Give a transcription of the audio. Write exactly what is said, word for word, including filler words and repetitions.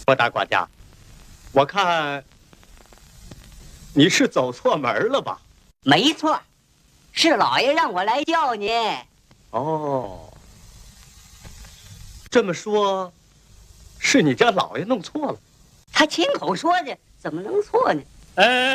我大管家，我看你是走错门了吧？ 没错，是老爷让我来叫您。 哦，这么说，是你家老爷弄错了。 他亲口说的，怎么能错呢？ 哎。